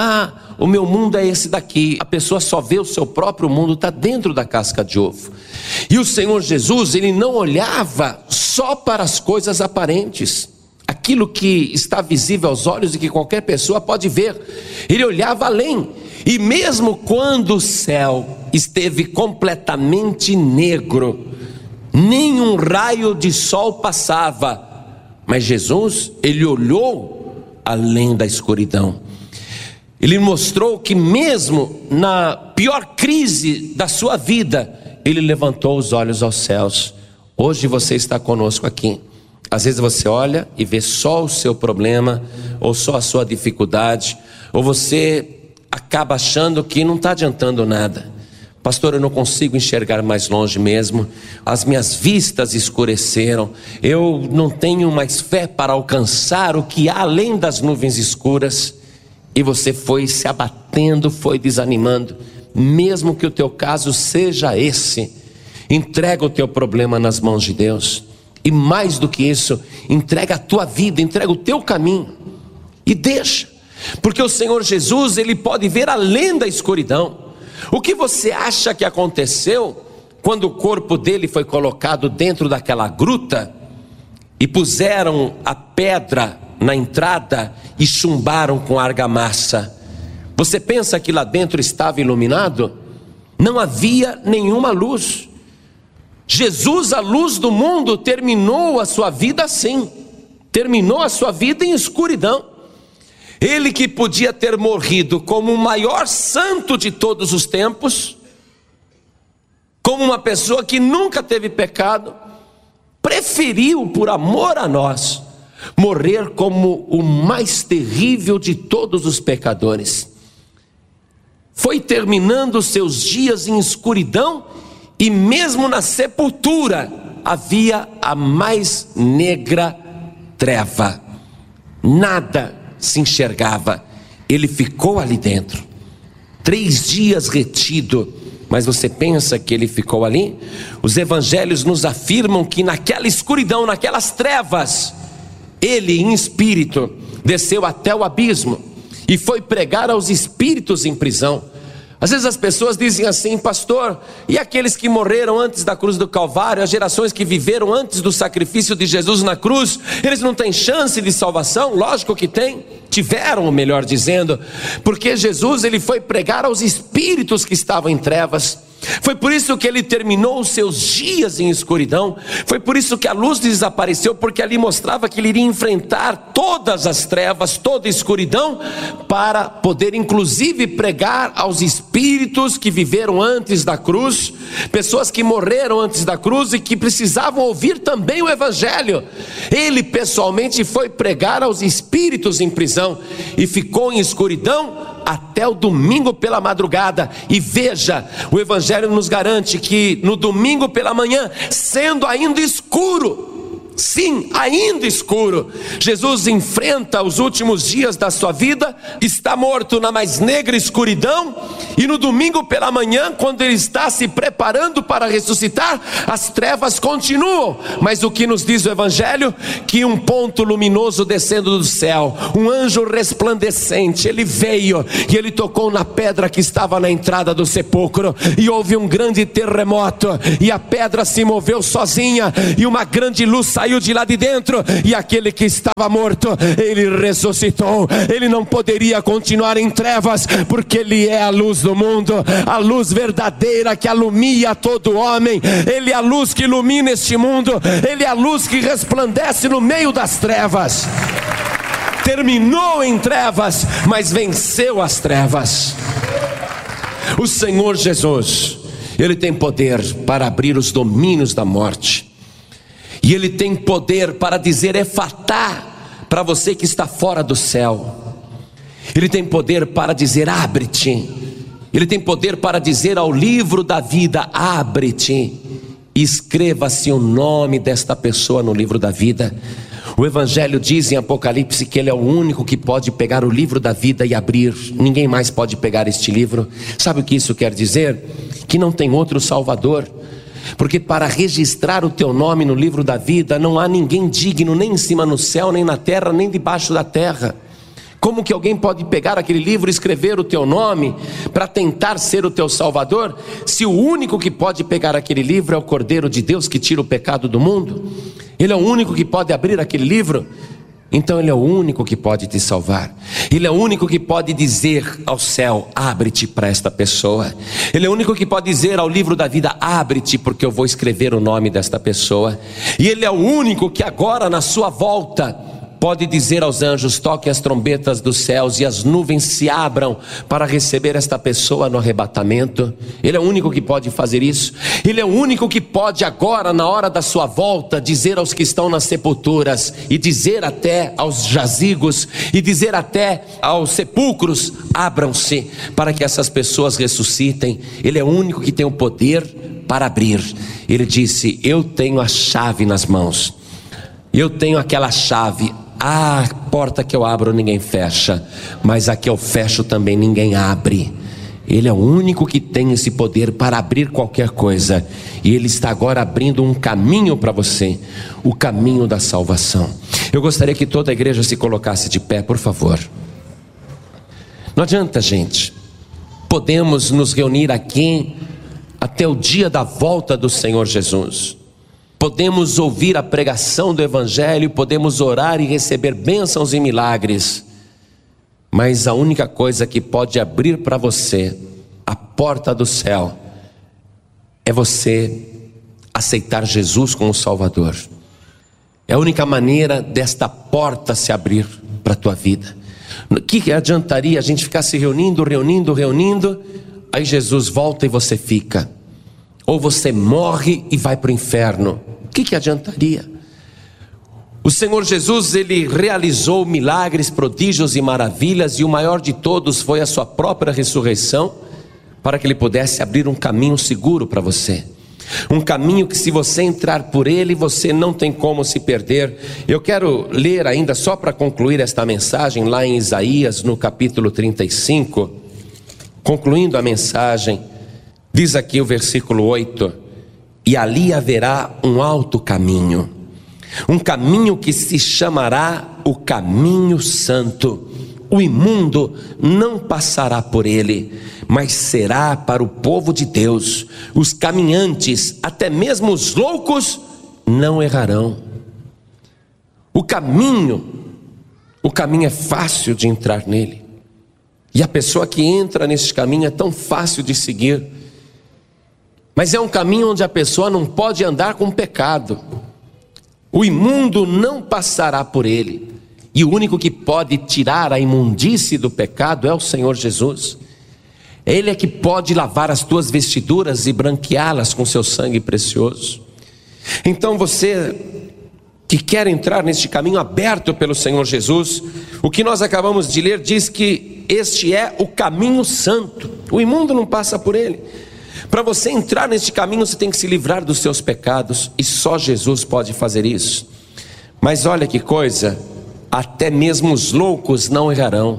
O meu mundo é esse daqui. A pessoa só vê o seu próprio mundo, está dentro da casca de ovo. E o Senhor Jesus, ele não olhava só para as coisas aparentes, aquilo que está visível aos olhos e que qualquer pessoa pode ver. Ele olhava além. E mesmo quando o céu esteve completamente negro, nenhum raio de sol passava, mas Jesus, ele olhou além da escuridão. Ele mostrou que mesmo na pior crise da sua vida, ele levantou os olhos aos céus. Hoje você está conosco aqui. Às vezes você olha e vê só o seu problema, ou só a sua dificuldade, ou você acaba achando que não está adiantando nada. Pastor, eu não consigo enxergar mais longe mesmo, as minhas vistas escureceram, eu não tenho mais fé para alcançar o que há além das nuvens escuras. E você foi se abatendo, foi desanimando. Mesmo que o teu caso seja esse, entrega o teu problema nas mãos de Deus. E mais do que isso, entrega a tua vida, entrega o teu caminho e deixa, porque o Senhor Jesus, ele pode ver além da escuridão. O que você acha que aconteceu quando o corpo dele foi colocado dentro daquela gruta e puseram a pedra na entrada e chumbaram com argamassa? Você pensa que lá dentro estava iluminado? Não havia nenhuma luz. Jesus, a luz do mundo, terminou a sua vida assim, terminou a sua vida em escuridão. Ele que podia ter morrido como o maior santo de todos os tempos, como uma pessoa que nunca teve pecado, preferiu, por amor a nós, morrer como o mais terrível de todos os pecadores. Foi terminando seus dias em escuridão, e mesmo na sepultura havia a mais negra treva. Nada se enxergava. Ele ficou ali dentro 3 dias retido. Mas você pensa que ele ficou ali? Os evangelhos nos afirmam que naquela escuridão, naquelas trevas, ele em espírito desceu até o abismo e foi pregar aos espíritos em prisão. Às vezes as pessoas dizem assim: pastor, e aqueles que morreram antes da cruz do Calvário, as gerações que viveram antes do sacrifício de Jesus na cruz, eles não têm chance de salvação? Lógico que tem, tiveram, melhor dizendo, porque Jesus, ele foi pregar aos espíritos que estavam em trevas. Foi por isso que ele terminou os seus dias em escuridão. Foi por isso que a luz desapareceu, porque ali mostrava que ele iria enfrentar todas as trevas, toda a escuridão, para poder inclusive pregar aos espíritos que viveram antes da cruz, pessoas que morreram antes da cruz e que precisavam ouvir também o evangelho. Ele pessoalmente foi pregar aos espíritos em prisão e ficou em escuridão até o domingo pela madrugada. E veja, o evangelho nos garante que no domingo pela manhã, sendo ainda escuro, Sim, ainda escuro. Jesus enfrenta os últimos dias da sua vida, está morto na mais negra escuridão, e no domingo pela manhã, quando ele está se preparando para ressuscitar, as trevas continuam. Mas o que nos diz o Evangelho? Que um ponto luminoso descendo do céu, um anjo resplandecente, ele veio e ele tocou na pedra que estava na entrada do sepulcro, e houve um grande terremoto, e a pedra se moveu sozinha, e uma grande luz saiu de lá de dentro, e aquele que estava morto, ele ressuscitou. Ele não poderia continuar em trevas, porque ele é a luz do mundo, a luz verdadeira que alumia todo homem. Ele é a luz que ilumina este mundo, ele é a luz que resplandece no meio das trevas. Terminou em trevas, mas venceu as trevas. O Senhor Jesus, ele tem poder para abrir os domínios da morte, e ele tem poder para dizer efatá para você que está fora do céu. Ele tem poder para dizer abre-te. Ele tem poder para dizer ao livro da vida: abre-te e escreva-se o nome desta pessoa no livro da vida. O Evangelho diz em Apocalipse que ele é o único que pode pegar o livro da vida e abrir. Ninguém mais pode pegar este livro. Sabe o que isso quer dizer? Que não tem outro Salvador. Porque para registrar o teu nome no livro da vida, não há ninguém digno, nem em cima no céu, nem na terra, nem debaixo da terra. Como que alguém pode pegar aquele livro e escrever o teu nome para tentar ser o teu Salvador, se o único que pode pegar aquele livro é o Cordeiro de Deus que tira o pecado do mundo? Ele é o único que pode abrir aquele livro. Então ele é o único que pode te salvar. Ele é o único que pode dizer ao céu: abre-te para esta pessoa. Ele é o único que pode dizer ao livro da vida: abre-te, porque eu vou escrever o nome desta pessoa. E ele é o único que agora na sua volta pode dizer aos anjos: toquem as trombetas dos céus e as nuvens se abram para receber esta pessoa no arrebatamento. Ele é o único que pode fazer isso. Ele é o único que pode agora, na hora da sua volta, dizer aos que estão nas sepulturas, e dizer até aos jazigos, e dizer até aos sepulcros: abram-se, para que essas pessoas ressuscitem. Ele é o único que tem o poder para abrir. Ele disse: eu tenho a chave nas mãos. Eu tenho aquela chave. A porta que eu abro ninguém fecha, mas a que eu fecho também ninguém abre. Ele é o único que tem esse poder para abrir qualquer coisa, e ele está agora abrindo um caminho para você, o caminho da salvação. Eu gostaria que toda a igreja se colocasse de pé, por favor. Não adianta, gente. Podemos nos reunir aqui até o dia da volta do Senhor Jesus. Podemos ouvir a pregação do Evangelho, podemos orar e receber bênçãos e milagres, mas a única coisa que pode abrir para você a porta do céu é você aceitar Jesus como Salvador. É a única maneira desta porta se abrir para a tua vida. O que adiantaria a gente ficar se reunindo, aí Jesus volta e você fica, ou você morre e vai para o inferno? O que adiantaria? O Senhor Jesus, ele realizou milagres, prodígios e maravilhas, e o maior de todos foi a sua própria ressurreição, para que ele pudesse abrir um caminho seguro para você. Um caminho que, se você entrar por ele, você não tem como se perder. Eu quero ler ainda, só para concluir esta mensagem, lá em Isaías, no capítulo 35, concluindo a mensagem, diz aqui o versículo 8: e ali haverá um alto caminho, um caminho que se chamará o caminho santo. O imundo não passará por ele, mas será para o povo de Deus. Os caminhantes, até mesmo os loucos, não errarão. O caminho é fácil de entrar nele, e a pessoa que entra nesse caminho é tão fácil de seguir. Mas é um caminho onde a pessoa não pode andar com pecado. O imundo não passará por ele. E o único que pode tirar a imundície do pecado é o Senhor Jesus. Ele é que pode lavar as tuas vestiduras e branqueá-las com seu sangue precioso. Então você que quer entrar neste caminho aberto pelo Senhor Jesus, o que nós acabamos de ler diz que este é o caminho santo. O imundo não passa por ele. Para você entrar neste caminho, você tem que se livrar dos seus pecados, e só Jesus pode fazer isso. Mas olha que coisa, até mesmo os loucos não errarão.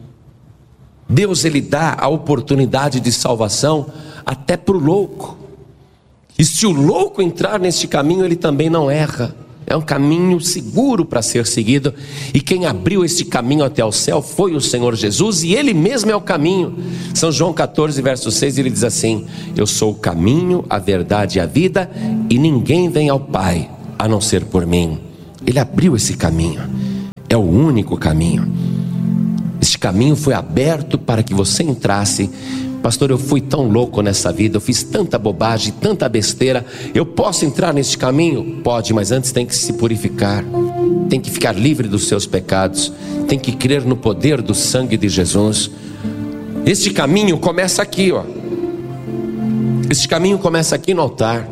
Deus, Ele dá a oportunidade de salvação até para o louco. E se o louco entrar neste caminho, ele também não erra. É um caminho seguro para ser seguido. E quem abriu este caminho até o céu foi o Senhor Jesus, e Ele mesmo é o caminho. São João 14, verso 6, ele diz assim: eu sou o caminho, a verdade e a vida, e ninguém vem ao Pai a não ser por mim. Ele abriu esse caminho, é o único caminho. Este caminho foi aberto para que você entrasse. Pastor, eu fui tão louco nessa vida, eu fiz tanta bobagem, tanta besteira, eu posso entrar neste caminho? Pode, mas antes tem que se purificar, tem que ficar livre dos seus pecados, tem que crer no poder do sangue de Jesus. Este caminho começa aqui, ó. Este caminho começa aqui no altar.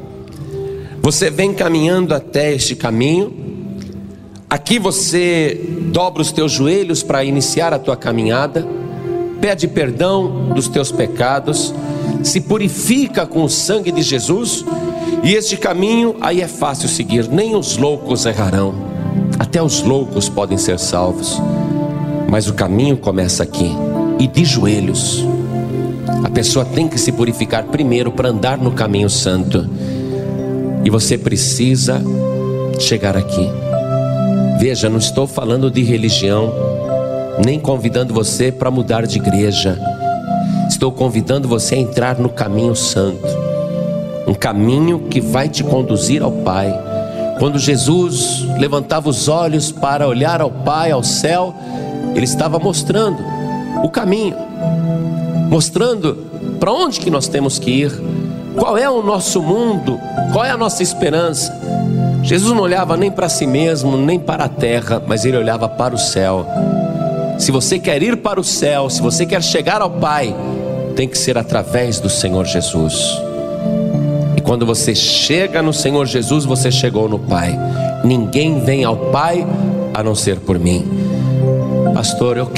Você vem caminhando até este caminho. Aqui você dobra os teus joelhos para iniciar a tua caminhada, pede perdão dos teus pecados, se purifica com o sangue de Jesus, e este caminho aí é fácil seguir, nem os loucos errarão, até os loucos podem ser salvos, mas o caminho começa aqui, e de joelhos. A pessoa tem que se purificar primeiro para andar no caminho santo, e você precisa chegar aqui. Veja, não estou falando de religião, nem convidando você para mudar de igreja. Estou convidando você a entrar no caminho santo, um caminho que vai te conduzir ao Pai. Quando Jesus levantava os olhos para olhar ao Pai, ao céu, Ele estava mostrando o caminho, mostrando para onde que nós temos que ir, qual é o nosso mundo, qual é a nossa esperança. Jesus não olhava nem para si mesmo, nem para a terra, mas Ele olhava para o céu. Se você quer ir para o céu, se você quer chegar ao Pai, tem que ser através do Senhor Jesus. E quando você chega no Senhor Jesus, você chegou no Pai. Ninguém vem ao Pai a não ser por mim. Pastor, eu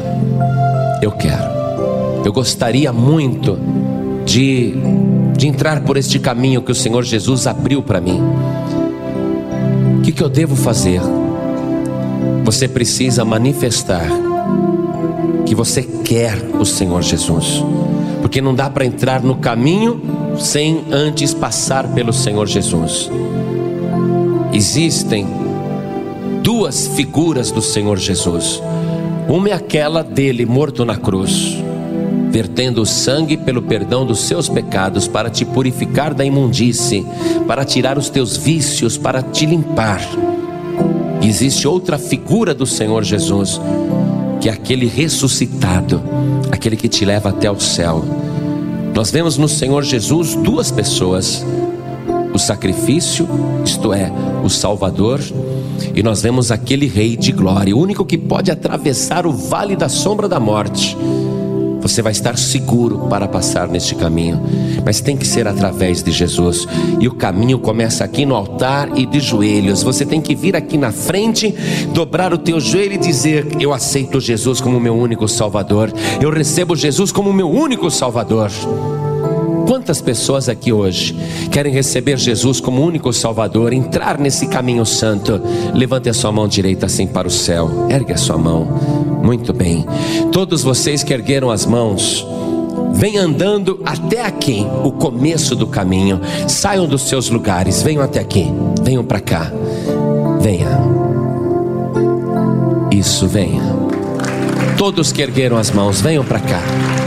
gostaria muito de entrar por este caminho que o Senhor Jesus abriu para mim. O que eu devo fazer? Você precisa manifestar que você quer o Senhor Jesus, porque não dá para entrar no caminho sem antes passar pelo Senhor Jesus. Existem duas figuras do Senhor Jesus. Uma é aquela dele morto na cruz, vertendo o sangue pelo perdão dos seus pecados, para te purificar da imundície, para tirar os teus vícios, para te limpar. E existe outra figura do Senhor Jesus, que é aquele ressuscitado, aquele que te leva até o céu. Nós vemos no Senhor Jesus duas pessoas: o sacrifício, isto é, o Salvador, e nós vemos aquele Rei de glória, o único que pode atravessar o vale da sombra da morte. Você vai estar seguro para passar neste caminho, mas tem que ser através de Jesus. E o caminho começa aqui no altar e de joelhos. Você tem que vir aqui na frente, dobrar o teu joelho e dizer: eu aceito Jesus como meu único Salvador, eu recebo Jesus como meu único Salvador. Quantas pessoas aqui hoje querem receber Jesus como único Salvador, entrar nesse caminho santo? Levante a sua mão direita assim para o céu, ergue a sua mão. Muito bem, todos vocês que ergueram as mãos, venham andando até aqui, o começo do caminho. Saiam dos seus lugares, venham até aqui, venham para cá, venha. Isso, venha. Todos que ergueram as mãos, venham para cá.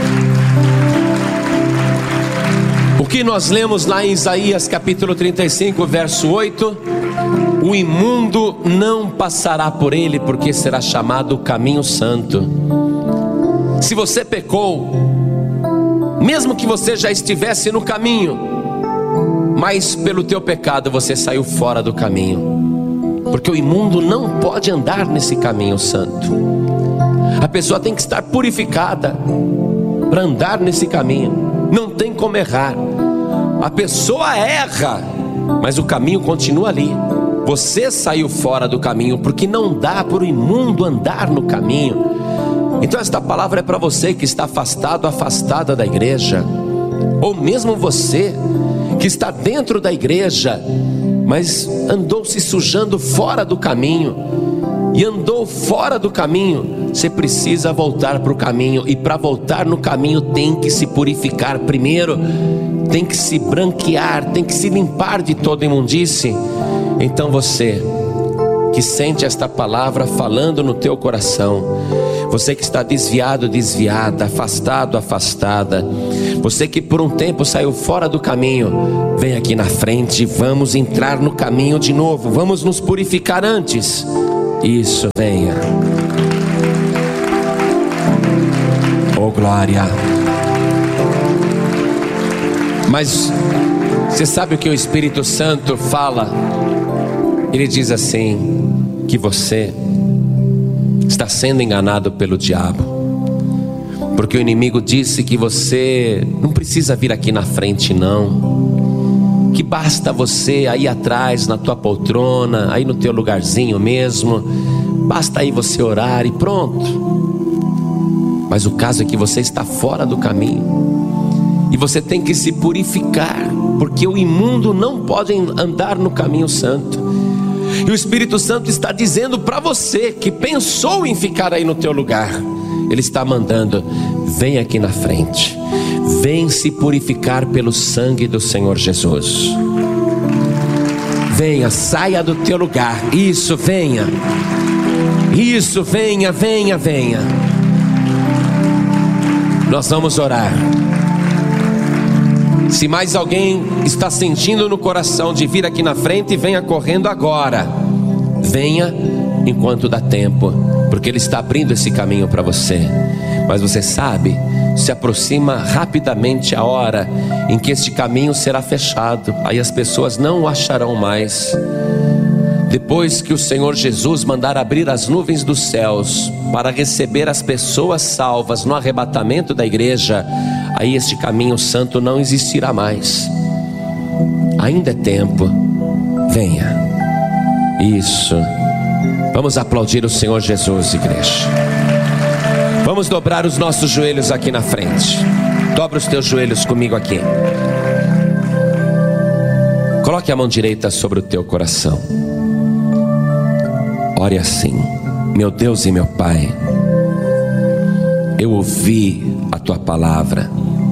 O que nós lemos lá em Isaías capítulo 35, verso 8: o imundo não passará por ele, porque será chamado caminho santo. Se você pecou, mesmo que você já estivesse no caminho, mas pelo teu pecado você saiu fora do caminho, porque o imundo não pode andar nesse caminho santo. A pessoa tem que estar purificada para andar nesse caminho, não tem como errar. A pessoa erra, mas o caminho continua ali. Você saiu fora do caminho, porque não dá para o imundo andar no caminho. Então esta palavra é para você que está afastado, afastada da igreja, ou mesmo você que está dentro da igreja, mas andou se sujando fora do caminho, e andou fora do caminho, você precisa voltar para o caminho, e para voltar no caminho tem que se purificar primeiro, tem que se branquear, tem que se limpar de toda imundície. Então você que sente esta palavra falando no teu coração, você que está desviado, desviada, afastado, afastada, você que por um tempo saiu fora do caminho, vem aqui na frente, vamos entrar no caminho de novo, vamos nos purificar antes. Isso, venha. Oh glória. Mas você sabe o que o Espírito Santo fala? Ele diz assim, que você está sendo enganado pelo diabo, porque o inimigo disse que você não precisa vir aqui na frente não, que basta você aí atrás na tua poltrona, aí no teu lugarzinho mesmo, basta aí você orar e pronto. Mas o caso é que você está fora do caminho, e você tem que se purificar, porque o imundo não pode andar no caminho santo. E o Espírito Santo está dizendo para você que pensou em ficar aí no teu lugar, ele está mandando, vem aqui na frente, vem se purificar pelo sangue do Senhor Jesus. Venha, saia do teu lugar. Isso, venha. Isso, venha, venha, venha. Nós vamos orar. Se mais alguém está sentindo no coração de vir aqui na frente, venha correndo agora. Venha enquanto dá tempo, porque Ele está abrindo esse caminho para você. Mas você sabe, se aproxima rapidamente a hora em que este caminho será fechado. Aí as pessoas não o acharão mais. Depois que o Senhor Jesus mandar abrir as nuvens dos céus para receber as pessoas salvas no arrebatamento da igreja, aí este caminho santo não existirá mais. Ainda é tempo. Venha. Isso. Vamos aplaudir o Senhor Jesus, igreja. Vamos dobrar os nossos joelhos aqui na frente. Dobra os teus joelhos comigo aqui. Coloque a mão direita sobre o teu coração. Ore assim: meu Deus e meu Pai, eu ouvi a tua palavra,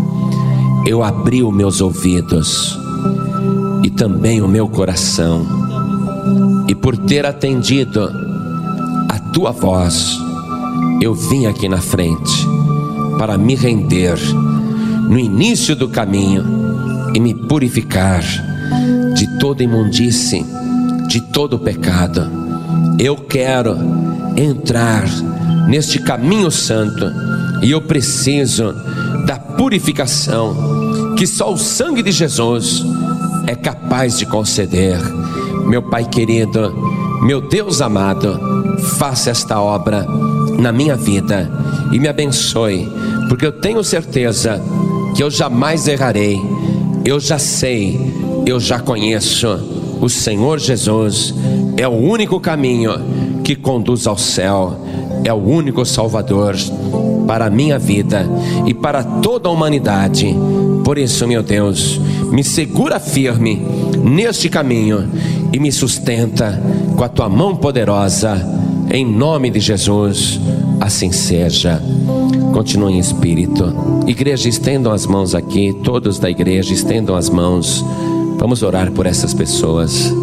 eu abri os meus ouvidos e também o meu coração, e por ter atendido a tua voz, eu vim aqui na frente para me render no início do caminho e me purificar de toda imundície, de todo pecado. Eu quero entrar neste caminho santo, e eu preciso da purificação que só o sangue de Jesus é capaz de conceder. Meu Pai querido, meu Deus amado, faça esta obra na minha vida e me abençoe, porque eu tenho certeza que eu jamais errarei. Eu já sei, eu já conheço. O Senhor Jesus é o único caminho que conduz ao céu, é o único Salvador para a minha vida e para toda a humanidade. Por isso, meu Deus, me segura firme neste caminho e me sustenta com a tua mão poderosa, em nome de Jesus. Assim seja. Continue em espírito. Igreja, estendam as mãos aqui. Todos da igreja, estendam as mãos. Vamos orar por essas pessoas.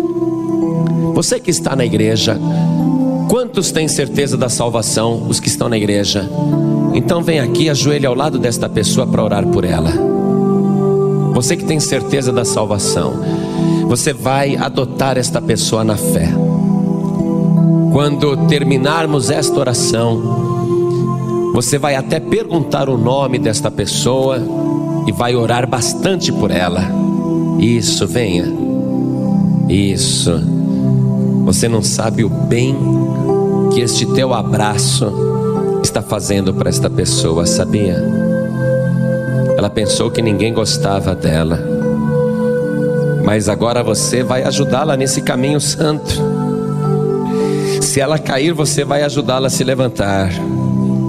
Você que está na igreja, quantos têm certeza da salvação? Os que estão na igreja. Então vem aqui, ajoelhe ao lado desta pessoa para orar por ela. Você que tem certeza da salvação, você vai adotar esta pessoa na fé. Quando terminarmos esta oração, você vai até perguntar o nome desta pessoa e vai orar bastante por ela. Isso, venha. Isso. Você não sabe o bem que este teu abraço está fazendo para esta pessoa, sabia? Ela pensou que ninguém gostava dela, mas agora você vai ajudá-la nesse caminho santo. Se ela cair, você vai ajudá-la a se levantar.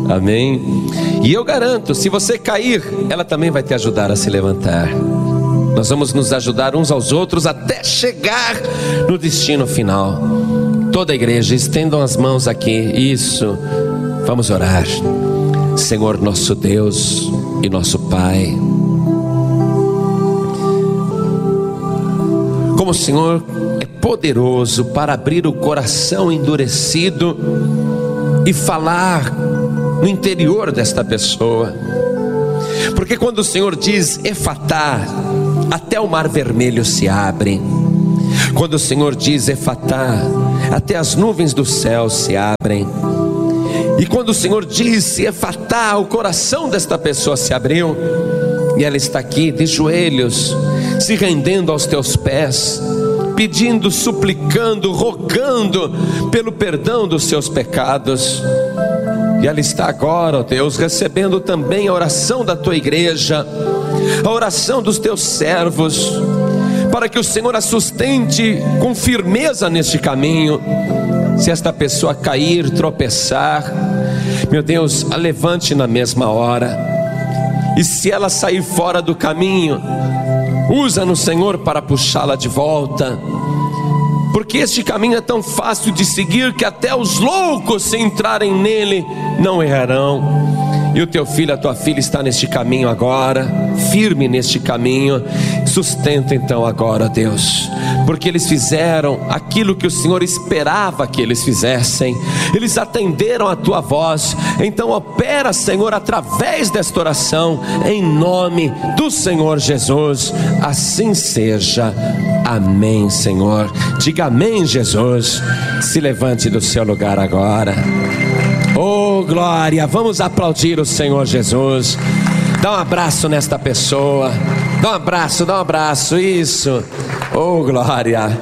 Amém? E eu garanto, se você cair, ela também vai te ajudar a se levantar. Nós vamos nos ajudar uns aos outros até chegar no destino final. Toda a igreja, estendam as mãos aqui. Isso, vamos orar. Senhor nosso Deus e nosso Pai, como o Senhor é poderoso para abrir o coração endurecido e falar no interior desta pessoa. Porque quando o Senhor diz Efatá, até o mar vermelho se abre. Quando o Senhor diz Efatá, até as nuvens do céu se abrem. E quando o Senhor disse Efatá, o coração desta pessoa se abriu, e ela está aqui de joelhos, se rendendo aos teus pés, pedindo, suplicando, rogando pelo perdão dos seus pecados. E ela está agora, ó Deus, recebendo também a oração da tua igreja, a oração dos teus servos, para que o Senhor a sustente com firmeza neste caminho. Se esta pessoa cair, tropeçar, meu Deus, a levante na mesma hora. E se ela sair fora do caminho, usa-no, Senhor, para puxá-la de volta. Porque este caminho é tão fácil de seguir que até os loucos, se entrarem nele, não errarão. E o teu filho, a tua filha está neste caminho agora, firme neste caminho. Sustenta então agora, Deus, porque eles fizeram aquilo que o Senhor esperava que eles fizessem. Eles atenderam a tua voz. Então opera, Senhor, através desta oração, em nome do Senhor Jesus. Assim seja. Amém, Senhor. Diga amém, Jesus. Se levante do seu lugar agora. Oh, glória, vamos aplaudir o Senhor Jesus. Dá um abraço nesta pessoa. Dá um abraço, isso. Oh, glória.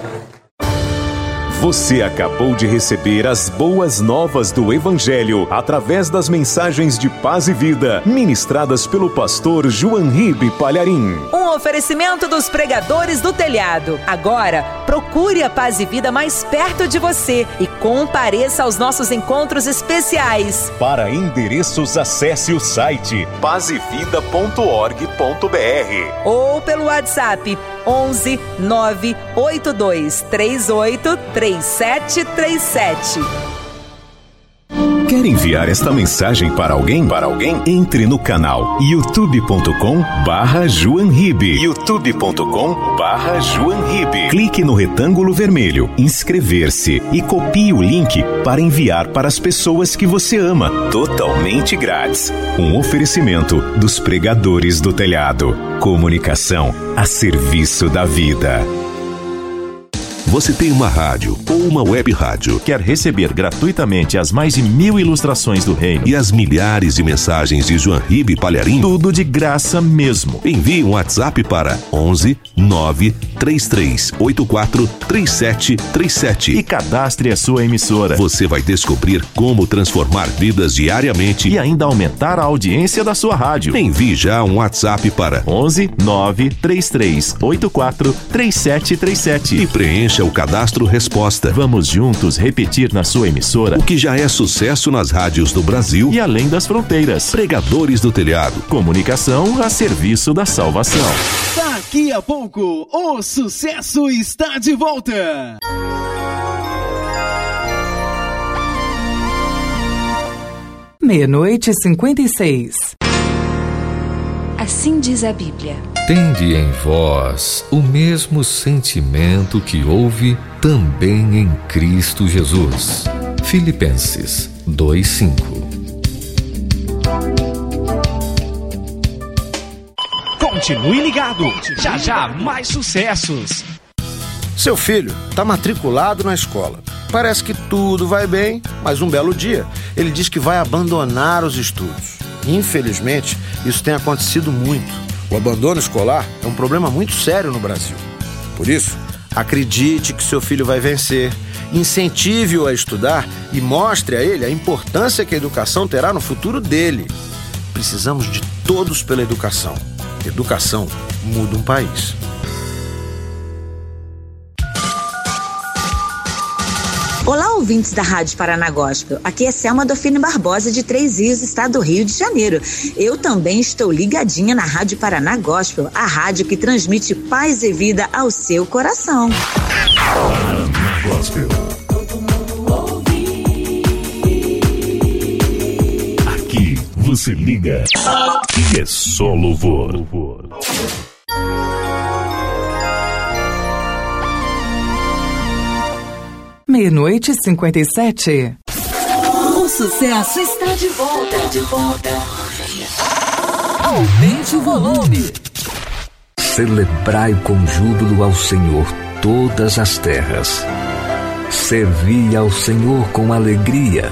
Você acabou de receber as boas novas do Evangelho através das mensagens de paz e vida ministradas pelo pastor João Ribe Palharim. Um oferecimento dos pregadores do telhado. Agora, procure a Paz e Vida mais perto de você e compareça aos nossos encontros especiais. Para endereços, acesse o site pazevida.org.br ou pelo WhatsApp 11 982 38 3737. Quer enviar esta mensagem para alguém? Entre no canal youtube.com/JoãoRibe. youtube.com/JoãoRibe. Clique no retângulo vermelho, inscrever-se e copie o link para enviar para as pessoas que você ama, totalmente grátis. Um oferecimento dos pregadores do telhado. Comunicação a serviço da vida. Você tem uma rádio ou uma web rádio? Quer receber gratuitamente as mais de 1000 ilustrações do reino e as milhares de mensagens de João Ribe Palharim? Tudo de graça mesmo. Envie um WhatsApp para 11 93384 3737 e cadastre a sua emissora. Você vai descobrir como transformar vidas diariamente e ainda aumentar a audiência da sua rádio. Envie já um WhatsApp para 11 93384 3737 e preencha o cadastro resposta. Vamos juntos repetir na sua emissora o que já é sucesso nas rádios do Brasil e além das fronteiras. Pregadores do Telhado. Comunicação a serviço da salvação. Daqui a pouco, o sucesso está de volta. Meia-noite e 56. Assim diz a Bíblia. Tende em vós o mesmo sentimento que houve também em Cristo Jesus. Filipenses 2:5. Continue ligado, já mais sucessos. Seu filho está matriculado na escola. Parece que tudo vai bem, mas um belo dia ele diz que vai abandonar os estudos. Infelizmente, isso tem acontecido muito. O abandono escolar é um problema muito sério no Brasil. Por isso, acredite que seu filho vai vencer, incentive-o a estudar e mostre a ele a importância que a educação terá no futuro dele. Precisamos de todos pela educação. Educação muda um país. Olá, ouvintes da Rádio Paraná Gospel. Aqui é Selma Dofine Barbosa, de Três Rios, estado do Rio de Janeiro. Eu também estou ligadinha na Rádio Paraná Gospel, a rádio que transmite paz e vida ao seu coração. Paraná Gospel. Todo mundo ouve. Aqui você liga e é só louvor. Meia-noite e 57. O sucesso está de volta. Aumente o volume. Celebrai com júbilo ao Senhor todas as terras. Servi ao Senhor com alegria.